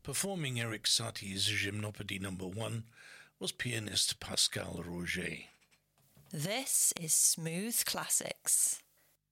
Performing Erik Satie's Gymnopédie No. 1 was pianist Pascal Roger. This is Smooth Classics.